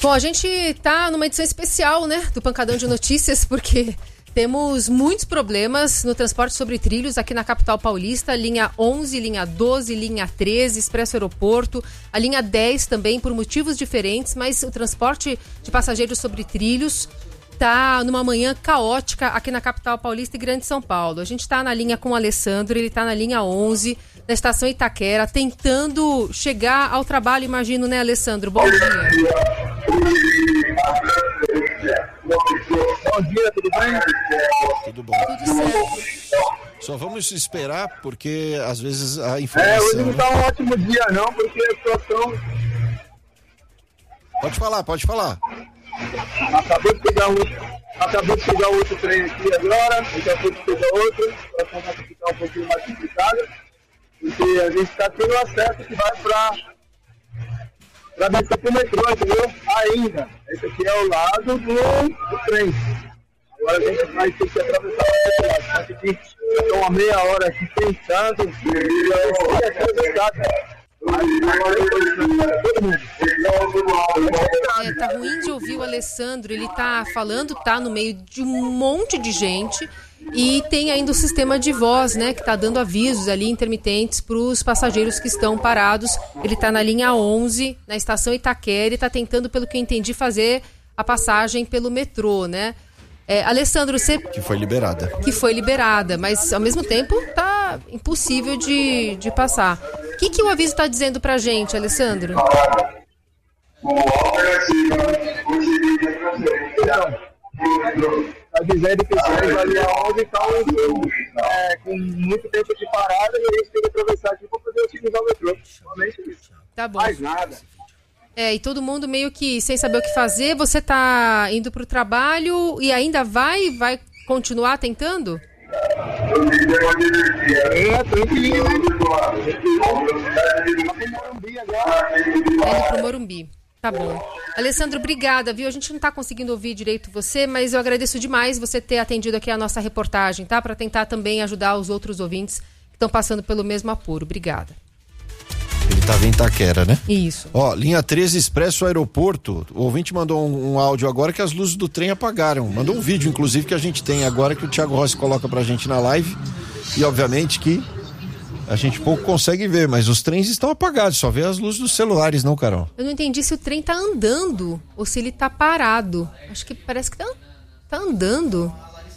Bom, a gente tá numa edição especial, né, do Pancadão de Notícias, porque temos muitos problemas no transporte sobre trilhos aqui na capital paulista, linha 11, linha 12, linha 13, Expresso Aeroporto, a linha 10 também, por motivos diferentes, mas o transporte de passageiros sobre trilhos tá numa manhã caótica aqui na capital paulista e Grande São Paulo. A gente tá na linha com o Alessandro, ele tá na linha 11, na estação Itaquera, tentando chegar ao trabalho, imagino, né, Alessandro? Bom dia. Bom dia, tudo bem? Tudo bom. Tudo certo. Só vamos esperar, porque às vezes a informação... Hoje não tá um ótimo dia não, porque a situação... Pode falar. Acabou de pegar outro trem aqui agora, daqui a pouco pegar outro, a situação vai ficar um pouquinho mais complicada, porque a gente está tendo o acesso que vai para descer pro metrô, entendeu? Ainda. Esse aqui é o lado do trem. Agora a gente vai ter que atravessar o metrô. Só que aqui, eu estou uma meia hora aqui pensando, tá ruim de ouvir o Alessandro, ele tá falando, tá no meio de um monte de gente e tem ainda o sistema de voz, né, que tá dando avisos ali intermitentes para os passageiros que estão parados. Ele tá na linha 11, na estação Itaquera, e tá tentando, pelo que eu entendi, fazer a passagem pelo metrô, né? Alessandro, você... Que foi liberada, mas ao mesmo tempo tá impossível de passar. O que o aviso está dizendo pra gente, Alessandro? Está dizendo que os trens ali aonde estão com muito tempo de parada e a gente tem que atravessar aqui para poder utilizar o metrô. Somente isso. Tá bom. Mais nada. E todo mundo meio que sem saber o que fazer. Você tá indo pro trabalho e ainda vai continuar tentando? Tranquilo. Indo pro Morumbi. Tá bom. Alessandro, obrigada, viu? A gente não tá conseguindo ouvir direito você, mas eu agradeço demais você ter atendido aqui a nossa reportagem, tá? Para tentar também ajudar os outros ouvintes que estão passando pelo mesmo apuro. Obrigada. Ele tava em Itaquera, né? Isso. Linha 13, Expresso Aeroporto. O ouvinte mandou um áudio agora que as luzes do trem apagaram. Mandou um vídeo, inclusive, que a gente tem agora, que o Thiago Rossi coloca pra gente na live. E, obviamente, que a gente pouco consegue ver, mas os trens estão apagados. Só vê as luzes dos celulares, não, Carol? Eu não entendi se o trem tá andando ou se ele tá parado. Acho que parece que tá andando.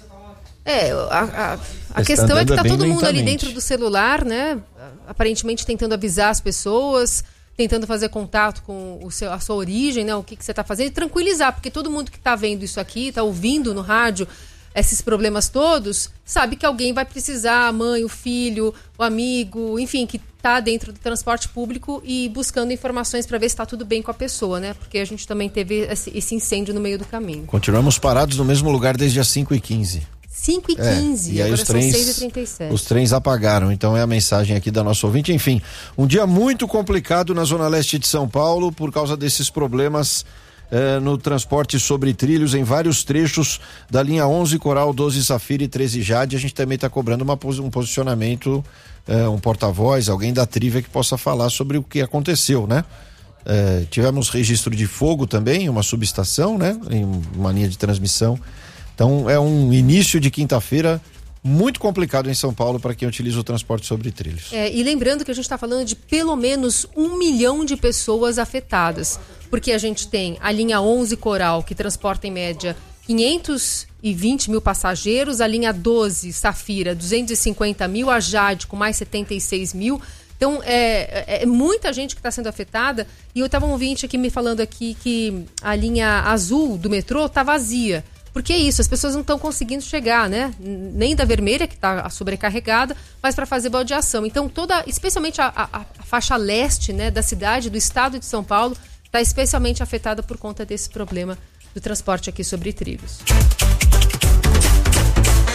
A questão é que tá todo mundo ali dentro do celular, né? Aparentemente tentando avisar as pessoas, tentando fazer contato com a sua origem, né? O que você tá fazendo, e tranquilizar, porque todo mundo que tá vendo isso aqui, tá ouvindo no rádio esses problemas todos, sabe que alguém vai precisar, a mãe, o filho, o amigo, enfim, que tá dentro do transporte público e buscando informações para ver se tá tudo bem com a pessoa, né? Porque a gente também teve esse incêndio no meio do caminho. Continuamos parados no mesmo lugar desde as 5h15. 5h15, e aí agora os trens, são 6h37. Os trens apagaram, então é a mensagem aqui da nossa ouvinte. Enfim, um dia muito complicado na Zona Leste de São Paulo por causa desses problemas no transporte sobre trilhos em vários trechos da linha 11 Coral, 12 Safira e 13 Jade. A gente também está cobrando um posicionamento, um porta-voz, alguém da Trivia que possa falar sobre o que aconteceu, né? Tivemos registro de fogo também, uma subestação, né? Em uma linha de transmissão. Então é um início de quinta-feira muito complicado em São Paulo para quem utiliza o transporte sobre trilhos. E lembrando que a gente está falando de pelo menos 1 milhão de pessoas afetadas, porque a gente tem a linha 11 Coral, que transporta em média 520 mil passageiros, a linha 12 Safira, 250 mil, a Jade com mais 76 mil. Então, é muita gente que está sendo afetada. E eu estava um ouvinte aqui me falando aqui que a linha azul do metrô está vazia. Porque é isso, as pessoas não estão conseguindo chegar, né? Nem da vermelha, que está sobrecarregada, mas para fazer baldeação. Então, especialmente a faixa leste, né, da cidade, do estado de São Paulo, está especialmente afetada por conta desse problema do transporte aqui sobre trilhos.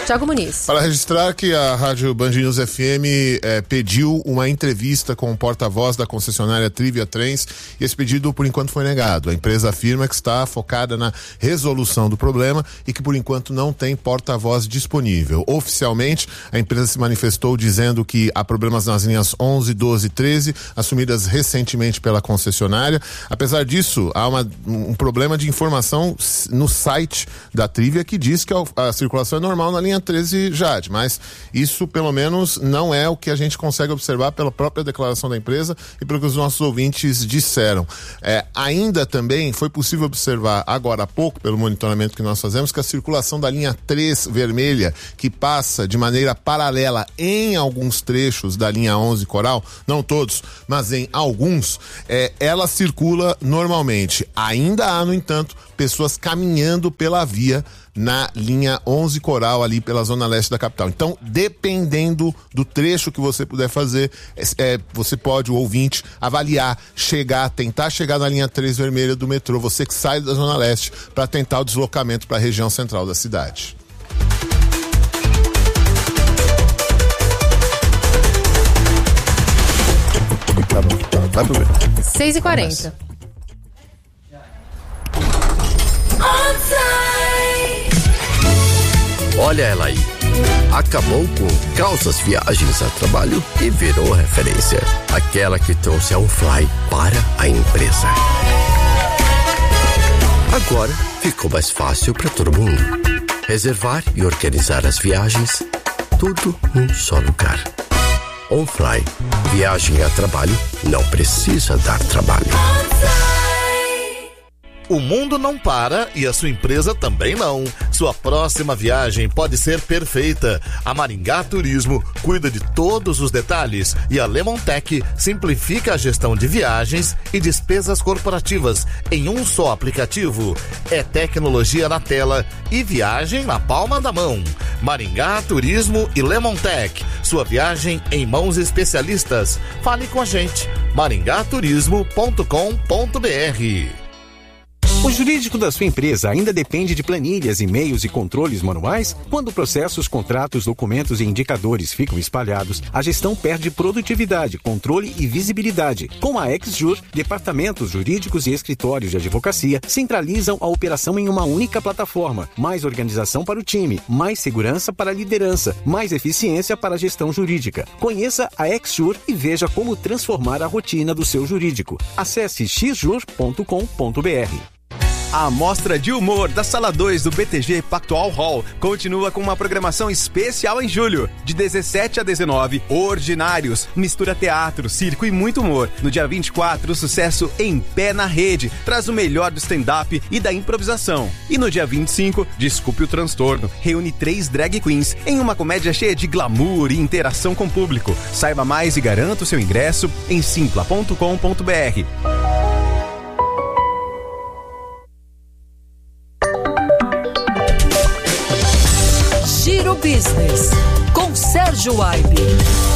Thiago Muniz. Para registrar que a Rádio Band News FM pediu uma entrevista com o porta-voz da concessionária Trivia Trens e esse pedido por enquanto foi negado. A empresa afirma que está focada na resolução do problema e que por enquanto não tem porta-voz disponível. Oficialmente, a empresa se manifestou dizendo que há problemas nas linhas 11, 12 e 13, assumidas recentemente pela concessionária. Apesar disso, há um problema de informação no site da Trivia que diz que a circulação é normal na linha 13 Jade, mas isso pelo menos não é o que a gente consegue observar pela própria declaração da empresa e pelo que os nossos ouvintes disseram. Ainda também foi possível observar agora há pouco, pelo monitoramento que nós fazemos, que a circulação da linha 3 vermelha, que passa de maneira paralela em alguns trechos da linha 11 Coral, não todos, mas em alguns, ela circula normalmente. Ainda há, no entanto, pessoas caminhando pela via na linha 11 Coral, ali pela zona leste da capital. Então, dependendo do trecho que você puder fazer, você pode, o ouvinte, avaliar, tentar chegar na linha 3 vermelha do metrô, você que sai da zona leste, para tentar o deslocamento para a região central da cidade. Vai pro 6h40. Olha ela aí. Acabou com calças viagens a trabalho e virou referência. Aquela que trouxe a OnFly para a empresa. Agora ficou mais fácil para todo mundo. Reservar e organizar as viagens, tudo num só lugar. OnFly. Viagem a trabalho não precisa dar trabalho. O mundo não para e a sua empresa também não. Sua próxima viagem pode ser perfeita. A Maringá Turismo cuida de todos os detalhes e a Lemontech simplifica a gestão de viagens e despesas corporativas em um só aplicativo. É tecnologia na tela e viagem na palma da mão. Maringá Turismo e Lemontech. Sua viagem em mãos especialistas. Fale com a gente. maringaturismo.com.br. O jurídico da sua empresa ainda depende de planilhas, e-mails e controles manuais? Quando processos, contratos, documentos e indicadores ficam espalhados, a gestão perde produtividade, controle e visibilidade. Com a XJur, departamentos jurídicos e escritórios de advocacia centralizam a operação em uma única plataforma. Mais organização para o time, mais segurança para a liderança, mais eficiência para a gestão jurídica. Conheça a XJur e veja como transformar a rotina do seu jurídico. Acesse xjur.com.br. A Mostra de Humor da Sala 2 do BTG Pactual Hall continua com uma programação especial em julho. De 17 a 19, Ordinários, mistura teatro, circo e muito humor. No dia 24, o sucesso Em Pé na Rede traz o melhor do stand-up e da improvisação. E no dia 25, Desculpe o Transtorno, reúne 3 drag queens em uma comédia cheia de glamour e interação com o público. Saiba mais e garanta o seu ingresso em simpla.com.br. Giro Business, com Sérgio Aibe.